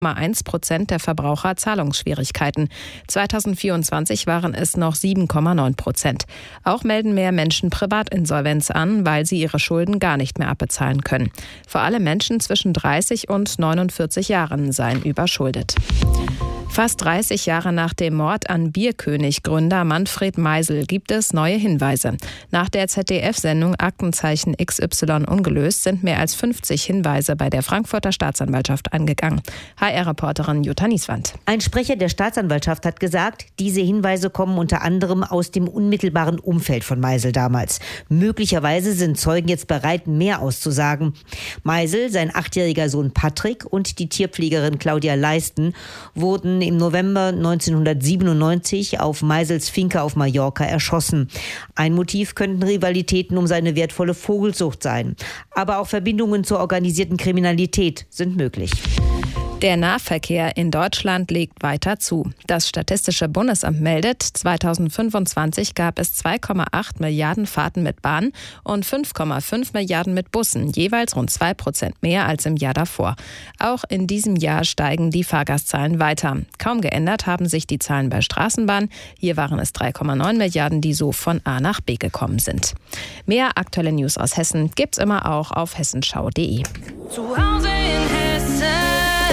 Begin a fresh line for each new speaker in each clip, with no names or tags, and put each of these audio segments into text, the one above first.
1% der Verbraucher Zahlungsschwierigkeiten. 2024 waren es noch 7,9%. Auch melden mehr Menschen Privatinsolvenz an, weil sie ihre Schulden gar nicht mehr abbezahlen können. Vor allem Menschen zwischen 30 und 49 Jahren seien überschuldet. Fast 30 Jahre nach dem Mord an Bierkönig-Gründer Manfred Meisel gibt es neue Hinweise. Nach der ZDF-Sendung Aktenzeichen XY ungelöst sind mehr als 50 Hinweise bei der Frankfurter Staatsanwaltschaft angegangen. HR-Reporterin Jutta Nieswand.
Ein Sprecher der Staatsanwaltschaft hat gesagt, diese Hinweise kommen unter anderem aus dem unmittelbaren Umfeld von Meisel damals. Möglicherweise sind Zeugen jetzt bereit, mehr auszusagen. Meisel, sein 8-jähriger Sohn Patrick und die Tierpflegerin Claudia Leisten wurden im November 1997 auf Meisels Finca auf Mallorca erschossen. Ein Motiv könnten Rivalitäten um seine wertvolle Vogelzucht sein. Aber auch Verbindungen zur organisierten Kriminalität sind möglich.
Der Nahverkehr in Deutschland legt weiter zu. Das Statistische Bundesamt meldet, 2025 gab es 2,8 Milliarden Fahrten mit Bahn und 5,5 Milliarden mit Bussen, jeweils rund 2% mehr als im Jahr davor. Auch in diesem Jahr steigen die Fahrgastzahlen weiter. Kaum geändert haben sich die Zahlen bei Straßenbahn. Hier waren es 3,9 Milliarden, die so von A nach B gekommen sind. Mehr aktuelle News aus Hessen gibt's immer auch auf hessenschau.de.
Zu Hause in Hessen.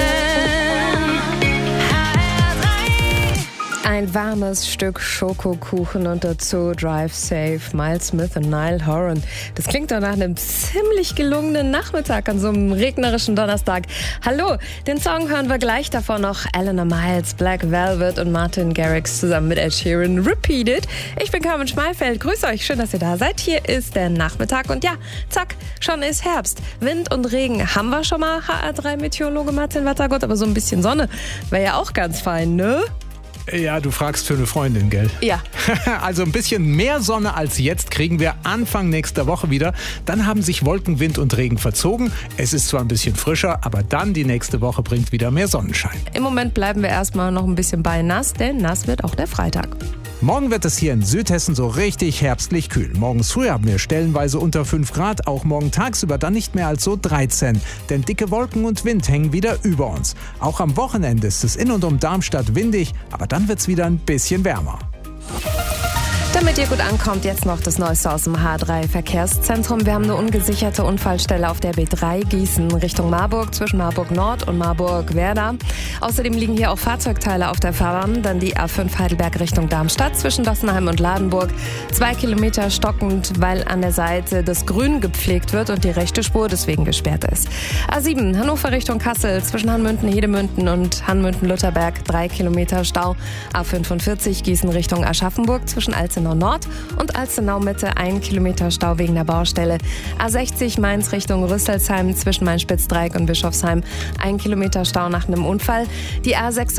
Ein warmes Stück Schokokuchen und dazu Drive Safe, Miles Smith und Niall Horan. Das klingt doch nach einem ziemlich gelungenen Nachmittag an so einem regnerischen Donnerstag. Hallo, den Song hören wir gleich, davor noch Eleanor Miles, Black Velvet und Martin Garrix zusammen mit Ed Sheeran Repeated. Ich bin Carmen Schmalfeld, grüße euch, schön, dass ihr da seid. Hier ist der Nachmittag und ja, zack, schon ist Herbst. Wind und Regen haben wir schon mal, HR3-Meteorologe Martin Wettergott, aber so ein bisschen Sonne wäre ja auch ganz fein, ne?
Ja, du fragst für eine Freundin, gell?
Ja.
Also ein bisschen mehr Sonne als jetzt kriegen wir Anfang nächster Woche wieder. Dann haben sich Wolken, Wind und Regen verzogen. Es ist zwar ein bisschen frischer, aber dann die nächste Woche bringt wieder mehr Sonnenschein.
Im Moment bleiben wir erstmal noch ein bisschen bei nass, denn nass wird auch der Freitag.
Morgen wird es hier in Südhessen so richtig herbstlich kühl. Morgens früh haben wir stellenweise unter 5 Grad, auch morgen tagsüber dann nicht mehr als so 13. Denn dicke Wolken und Wind hängen wieder über uns. Auch am Wochenende ist es in und um Darmstadt windig, aber dann wird es wieder ein bisschen wärmer.
Damit ihr gut ankommt, jetzt noch das Neueste aus dem H3-Verkehrszentrum. Wir haben eine ungesicherte Unfallstelle auf der B3 Gießen Richtung Marburg, zwischen Marburg Nord und Marburg Werder. Außerdem liegen hier auch Fahrzeugteile auf der Fahrbahn. Dann die A5 Heidelberg Richtung Darmstadt zwischen Dossenheim und Ladenburg. 2 Kilometer stockend, weil an der Seite das Grün gepflegt wird und die rechte Spur deswegen gesperrt ist. A7 Hannover Richtung Kassel zwischen Hanmünden-Hedemünden und Hanmünden-Lutherberg. 3 Kilometer Stau. A45 Gießen Richtung Aschaffenburg zwischen Alzenau Nord und Alzenau Mitte 1 Kilometer Stau wegen der Baustelle. A60 Mainz Richtung Rüsselsheim zwischen Mainspitz-Dreieck und Bischofsheim 1 Kilometer Stau nach einem Unfall. Die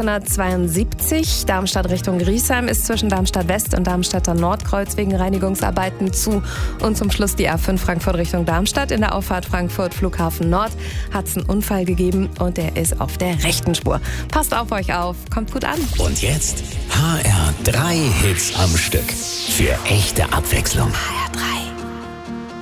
A672 Darmstadt Richtung Griesheim ist zwischen Darmstadt West und Darmstädter Nordkreuz wegen Reinigungsarbeiten zu. Und zum Schluss die A5 Frankfurt Richtung Darmstadt. In der Auffahrt Frankfurt Flughafen Nord hat es einen Unfall gegeben und der ist auf der rechten Spur. Passt auf euch auf, kommt gut an.
Und jetzt HR3 Hits am Stück. Für echte Abwechslung.